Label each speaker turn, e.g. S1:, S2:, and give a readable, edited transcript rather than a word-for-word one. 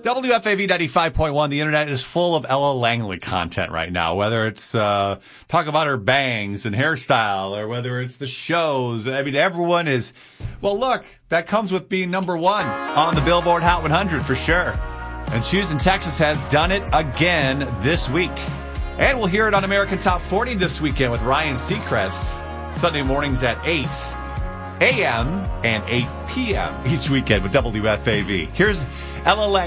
S1: WFAV 95.1, the internet is full of Ella Langley content right now, whether it's talk about her bangs and hairstyle or whether it's the shows. I mean, everyone is, well, look, that comes with being number one on the Billboard Hot 100 for sure. And Choosing Texas has done it again this week. And we'll hear it on American Top 40 this weekend with Ryan Seacrest, Sunday mornings at 8 a.m. and 8 p.m. each weekend with WFAV. Here's Ella Langley.